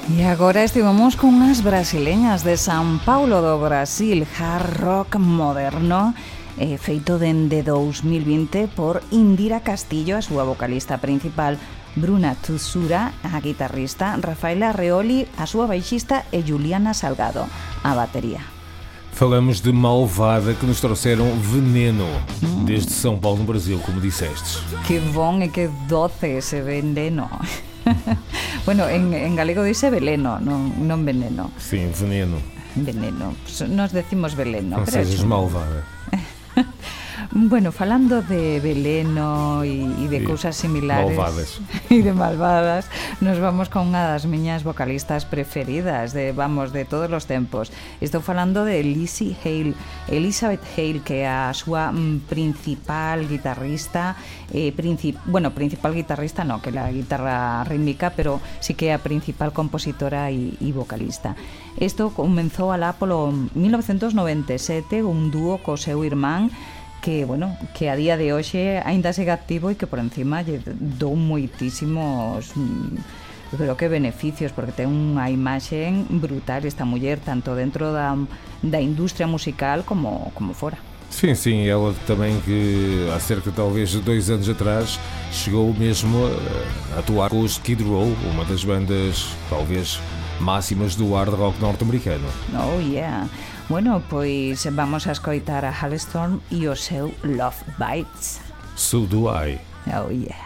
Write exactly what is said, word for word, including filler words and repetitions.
E agora estivemos con unhas brasileñas de São Paulo do Brasil, hard rock moderno, eh, feito dende dous mil vinte por Indira Castillo, a súa vocalista principal, Bruna Tsutsura, a guitarrista, Rafaela Reoli, a súa baixista e Juliana Salgado, a batería. Falamos de Malvada, que nos trouxeram Veneno, hum. desde São Paulo, no Brasil, como dissestes. Que bom e que doce ese veneno. Bueno, en, en galego dice veleno, non, non veneno. Sim, veneno. Veneno. Nos decimos veleno. Non sejas malvada. Bueno, falando de veleno e, e de cousas similares malvadas. e de malvadas, nos vamos con unha das miñas vocalistas preferidas de, vamos, de todos os tempos. Estou falando de Lizzie Hale, Elizabeth Hale, que é a súa principal guitarrista, eh, princip, bueno, principal guitarrista no, que é a guitarra rítmica, pero sí que é a principal compositora e, e vocalista. Isto comenzou alá polo mil novecientos noventa e sete, un dúo co seu irmán, que, bueno, que a día de hoxe aínda segue activo e que por encima lle dou moitísimos creo que beneficios, porque ten unha imaxe brutal esta muller, tanto dentro da, da industria musical como, como fora. Sim, sim, ela também que há cerca talvez de dois anos atrás chegou mesmo a atuar com os Skid Row, uma das bandas talvez máximas do hard rock norte-americano. Oh yeah. Bueno, pois vamos a escoitar a Halestorm e o seu Love Bites. So do I. Oh yeah.